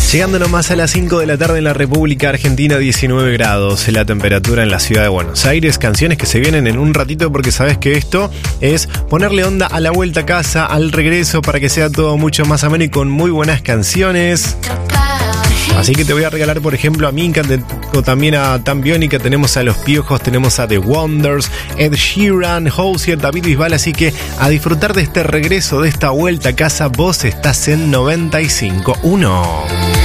Llegando nomás a las 5 de la tarde en la República Argentina, 19 grados la temperatura en la ciudad de Buenos Aires. Canciones que se vienen en un ratito porque sabes que esto es ponerle onda a la vuelta a casa, al regreso, para que sea todo mucho más ameno y con muy buenas canciones. Así que te voy a regalar, por ejemplo, a Minka, o también a Tan Biónica, tenemos a Los Piojos, tenemos a The Wonders, Ed Sheeran, Hozier, David Bisbal, así que a disfrutar de este regreso, de esta vuelta a casa. Vos estás en 95.1.